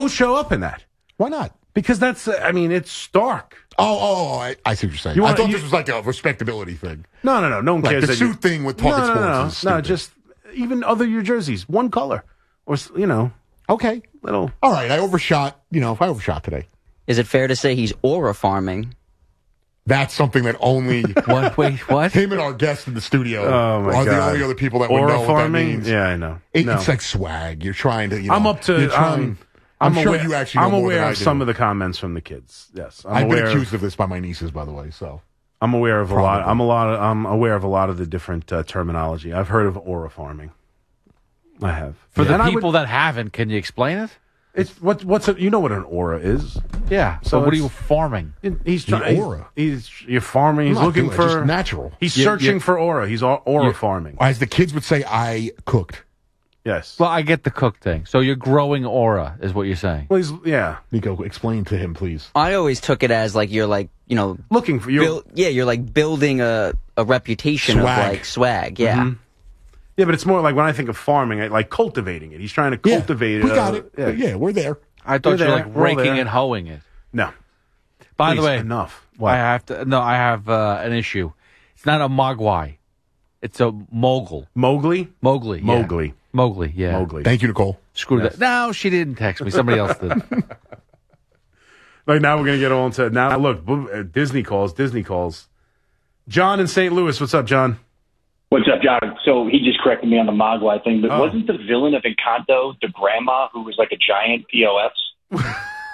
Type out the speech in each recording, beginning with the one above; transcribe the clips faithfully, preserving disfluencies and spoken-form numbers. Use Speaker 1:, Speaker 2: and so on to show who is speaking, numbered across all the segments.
Speaker 1: show up in that.
Speaker 2: Why not?
Speaker 1: Because that's, uh, I mean, it's stark.
Speaker 2: Oh, oh, oh I, I see what you're saying.
Speaker 1: You wanna,
Speaker 2: I thought
Speaker 1: you,
Speaker 2: this was like a respectability thing.
Speaker 1: No, no, no. No one
Speaker 2: like
Speaker 1: cares.
Speaker 2: The
Speaker 1: that
Speaker 2: suit
Speaker 1: you,
Speaker 2: thing with Target
Speaker 1: no, no,
Speaker 2: Sports
Speaker 1: no,
Speaker 2: is stupid.
Speaker 1: No, just even other your jerseys, one color. Or, you know.
Speaker 2: Okay.
Speaker 1: Little.
Speaker 2: All right, I overshot, you know, if I overshot today.
Speaker 3: Is it fair to say he's aura farming?
Speaker 2: That's something that only
Speaker 4: what? Wait, what?
Speaker 2: Him and our guest in the studio
Speaker 1: oh my
Speaker 2: are
Speaker 1: God.
Speaker 2: the only other people that would
Speaker 1: aura
Speaker 2: know
Speaker 1: farming?
Speaker 2: what that means.
Speaker 1: Yeah, I know.
Speaker 2: It,
Speaker 1: no.
Speaker 2: It's like swag. You're trying to, you know.
Speaker 1: I'm up to,
Speaker 2: you're trying,
Speaker 1: I'm,
Speaker 2: I'm,
Speaker 1: I'm
Speaker 2: sure
Speaker 1: aware,
Speaker 2: you actually know
Speaker 1: I'm
Speaker 2: more
Speaker 1: aware
Speaker 2: than I
Speaker 1: of
Speaker 2: do.
Speaker 1: some of the comments from the kids. Yes. I'm
Speaker 2: I've
Speaker 1: aware
Speaker 2: been accused
Speaker 1: of,
Speaker 2: of this by my nieces, by the way, so.
Speaker 1: I'm aware of
Speaker 2: Probably.
Speaker 1: a lot. I'm a lot. Of, I'm aware of a lot of the different uh, terminology. I've heard of aura farming. I have.
Speaker 4: For
Speaker 1: yeah.
Speaker 4: the
Speaker 1: and
Speaker 4: people
Speaker 1: would,
Speaker 4: that haven't, can you explain it?
Speaker 1: It's what what's a, you know what an aura is?
Speaker 4: Yeah. So,
Speaker 1: So
Speaker 4: what are
Speaker 1: it's-
Speaker 4: you farming?
Speaker 1: He's
Speaker 2: The
Speaker 1: trying.
Speaker 2: aura.
Speaker 1: He's, he's you're farming. He's
Speaker 2: I'm not
Speaker 1: looking
Speaker 2: doing it,
Speaker 1: for
Speaker 2: just natural.
Speaker 1: He's
Speaker 4: You-
Speaker 1: searching
Speaker 4: you-
Speaker 1: for aura. He's au- aura
Speaker 4: You-
Speaker 1: farming.
Speaker 2: As the kids would say, I cooked.
Speaker 1: Yes.
Speaker 4: Well, I get the cook thing. So you're growing aura, is what you're saying.
Speaker 1: Well, he's yeah.
Speaker 2: Nico, explain to him, please.
Speaker 3: I always took it as like you're like, you know,
Speaker 1: Looking for you.
Speaker 3: buil- yeah, you're like building a, a reputation
Speaker 2: Swag.
Speaker 3: of like swag. Yeah.
Speaker 1: Mhm. Yeah, but it's more like when I think of farming, I, like cultivating it. He's trying to
Speaker 2: Yeah,
Speaker 1: cultivate
Speaker 2: we
Speaker 1: it.
Speaker 2: got
Speaker 1: uh,
Speaker 2: it.
Speaker 1: Yeah.
Speaker 2: Yeah, we're there.
Speaker 4: I thought
Speaker 1: We're
Speaker 4: you were
Speaker 1: there.
Speaker 4: like
Speaker 1: We're all
Speaker 4: raking
Speaker 1: there.
Speaker 4: and hoeing it.
Speaker 1: No.
Speaker 4: By the
Speaker 1: Please,
Speaker 4: way,
Speaker 1: enough.
Speaker 4: I
Speaker 1: What?
Speaker 4: have to. No, I have uh, an issue. It's not a mogwai. It's a mogul.
Speaker 1: Mowgli.
Speaker 4: Mowgli. Yeah.
Speaker 1: Mowgli.
Speaker 4: Mowgli. Yeah.
Speaker 1: Mowgli.
Speaker 2: Thank you, Nicole.
Speaker 4: Screw
Speaker 1: Yes.
Speaker 4: that. No, she didn't text me. Somebody else did.
Speaker 1: Like now we're gonna get on to now. Look, uh, Disney calls. Disney calls. John in Saint Louis. What's up, John?
Speaker 5: What's up, John? So he just corrected me on the Mogwai thing, but
Speaker 1: Oh.
Speaker 5: wasn't the villain of Encanto the grandma who was like a giant P O S?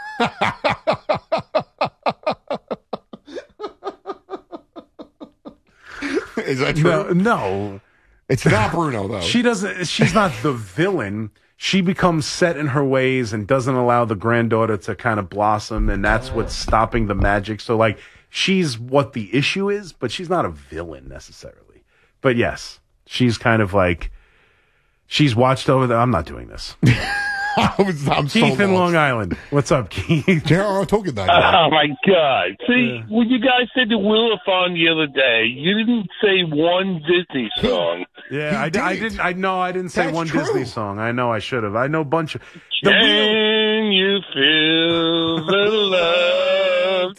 Speaker 2: Is that true?
Speaker 1: No, no.
Speaker 2: It's not Bruno, though.
Speaker 1: She doesn't. She's not the villain. She becomes set in her ways and doesn't allow the granddaughter to kind of blossom, and that's what's stopping the magic. So, like, she's what the issue is, but she's not a villain necessarily. But yes, she's kind of like she's watched over the. I'm not doing this.
Speaker 2: I was, I'm so
Speaker 1: Keith in
Speaker 2: lost.
Speaker 1: Long Island. What's up, Keith?
Speaker 2: J R R Tolkien died.
Speaker 6: Oh, my God. See, when you guys said the Willathon the other day, you didn't say one Disney song.
Speaker 1: Yeah,
Speaker 2: He
Speaker 1: I, di- I
Speaker 2: did.
Speaker 1: didn't. I know I didn't say
Speaker 2: That's
Speaker 1: one
Speaker 2: true.
Speaker 1: Disney song. I know I should have. I know a bunch of. The real,
Speaker 6: Can you feel the love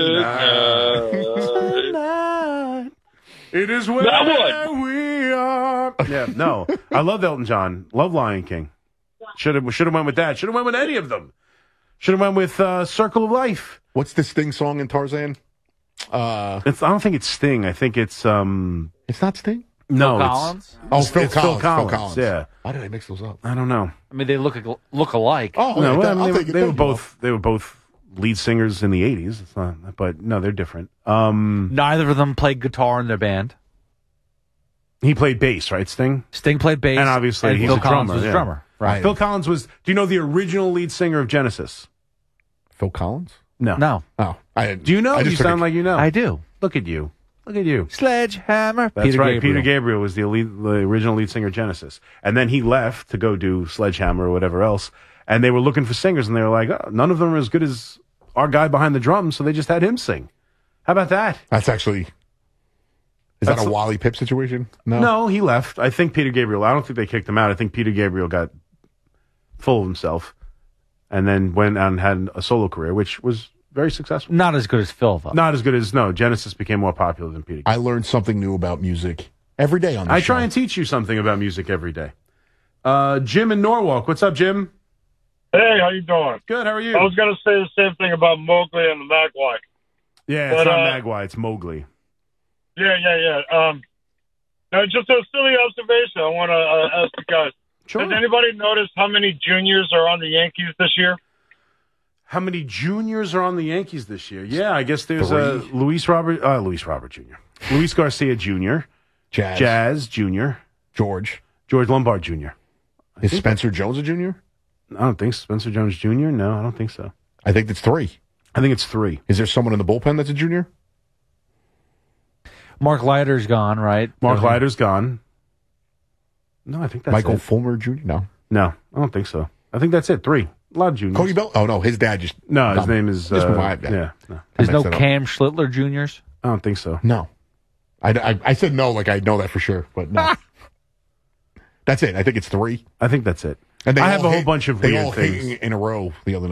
Speaker 6: tonight?
Speaker 1: it is where
Speaker 6: That
Speaker 1: we are. Yeah, no, I love Elton John. Love Lion King. Should have should have went with that. Should have went with any of them. Should have went with uh, Circle of Life.
Speaker 2: What's the Sting song in Tarzan? Uh,
Speaker 1: It's. I don't think it's Sting. I think it's um.
Speaker 2: it's not Sting?
Speaker 1: No,
Speaker 4: Phil
Speaker 1: it's,
Speaker 4: Collins?
Speaker 2: Oh,
Speaker 1: It's-
Speaker 2: Phil,
Speaker 1: it's Phil
Speaker 2: Collins,
Speaker 1: Collins,
Speaker 2: Phil Collins.
Speaker 1: yeah.
Speaker 2: Why did I mix those up?
Speaker 1: I don't know.
Speaker 4: I mean, they look look alike.
Speaker 2: Oh,
Speaker 1: No,
Speaker 2: okay,
Speaker 1: well, I
Speaker 2: I'll
Speaker 1: mean, they,
Speaker 2: take it.
Speaker 1: they were
Speaker 2: Thank you,
Speaker 1: both. They were both lead singers in the eighties. It's not, but no, they're different. Um,
Speaker 4: Neither of them played guitar in their band.
Speaker 1: he played bass, right? Sting.
Speaker 4: Sting played bass,
Speaker 1: And obviously he's
Speaker 4: Phil
Speaker 1: a
Speaker 4: Collins
Speaker 1: drummer,
Speaker 4: was a
Speaker 1: yeah.
Speaker 4: drummer.
Speaker 2: Right.
Speaker 1: Phil Collins was. Do you know the original lead singer of Genesis?
Speaker 2: Phil Collins?
Speaker 1: No.
Speaker 4: No,
Speaker 2: Oh, I
Speaker 1: Do you know?
Speaker 2: I
Speaker 1: You
Speaker 2: just took
Speaker 1: sound
Speaker 2: a-
Speaker 1: like you know.
Speaker 4: I do.
Speaker 1: Look at you. Look at you.
Speaker 4: Sledgehammer.
Speaker 1: That's
Speaker 4: Peter
Speaker 1: right.
Speaker 4: Gabriel.
Speaker 1: Peter Gabriel was the, lead, the original lead singer of Genesis. And then he left to go do Sledgehammer or whatever else. And they were looking for singers, and they were like, oh, none of them are as good as our guy behind the drums, so they just had him sing. How about that?
Speaker 2: That's actually. Is
Speaker 1: That's
Speaker 2: that a
Speaker 1: a-
Speaker 2: Wally Pipp situation? No.
Speaker 1: No, he left. I think Peter Gabriel, I don't think they kicked him out. I think Peter Gabriel got full of himself and then went out and had a solo career, which was very successful.
Speaker 4: Not as good as Phil, though.
Speaker 1: Not as good as, no, Genesis became more popular than Peter Gabriel.
Speaker 2: I learned something new about music every day on this
Speaker 1: I
Speaker 2: show.
Speaker 1: try and teach you something about music every day. Uh, Jim in Norwalk. What's up, Jim?
Speaker 7: Hey, how you doing?
Speaker 1: Good. How are you?
Speaker 7: I was going to say the same thing about Mowgli and the Mogwai.
Speaker 1: Yeah, it's
Speaker 7: But,
Speaker 1: not
Speaker 7: uh,
Speaker 1: Magwai. It's Mowgli.
Speaker 7: Yeah, yeah, yeah. Um, now, just a silly observation I want to uh, ask you guys.
Speaker 1: Sure.
Speaker 7: Has anybody noticed how many juniors are on the Yankees this year?
Speaker 1: How many juniors are on the Yankees this year? Yeah, I guess there's a uh, Luis Robert, uh, Luis Robert Junior Luis Garcia Junior
Speaker 2: Jazz.
Speaker 1: Jazz Junior
Speaker 2: George.
Speaker 1: George Lombard Junior
Speaker 2: Is Spencer Jones a junior?
Speaker 1: I don't think so. Spencer Jones Junior No, I don't think so.
Speaker 2: I think it's three.
Speaker 1: I think it's three.
Speaker 2: Is there someone in the bullpen that's a junior?
Speaker 4: Mark Leiter's gone, right?
Speaker 1: Mark
Speaker 4: Doesn't-
Speaker 1: Leiter's gone. No, I think that's
Speaker 2: Michael
Speaker 1: it.
Speaker 2: Fulmer Junior? No.
Speaker 1: No, I don't think so. I think that's it. Three. A lot of juniors.
Speaker 2: Cody Bell? Oh, no. His dad just.
Speaker 1: No, his
Speaker 2: um,
Speaker 1: name is.
Speaker 2: just
Speaker 1: Uh,
Speaker 2: move on.
Speaker 1: yeah, no.
Speaker 4: There's
Speaker 2: I
Speaker 4: no
Speaker 2: messed it up.
Speaker 4: Cam Schlittler Juniors.
Speaker 1: I don't think so.
Speaker 2: No. I, I, I said no like I know that for sure, but no. That's it. I think it's three.
Speaker 1: I think that's it.
Speaker 2: And they
Speaker 1: I
Speaker 2: all
Speaker 1: have a whole
Speaker 2: hit-
Speaker 1: bunch of
Speaker 2: they
Speaker 1: weird
Speaker 2: all
Speaker 1: things.
Speaker 2: hit in a row the other night.